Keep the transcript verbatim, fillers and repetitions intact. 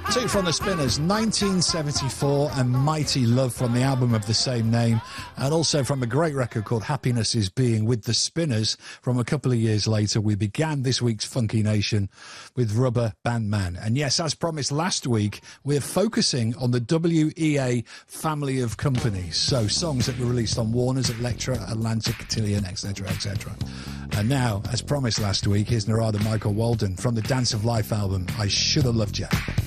Two from the Spinners, nineteen seventy-four, and Mighty Love from the album of the same name, and also from a great record called Happiness Is Being with the Spinners from a couple of years later. We began this week's Funky Nation with Rubber Band Man. And yes, as promised last week, we're focusing on the W E A family of companies. So songs that were released on Warner's, Elektra, Atlantic, Cotillion, et cetera, et cetera. And now, as promised last week, here's Narada Michael Walden from the Dance of Life album, I Should Have Loved Ya.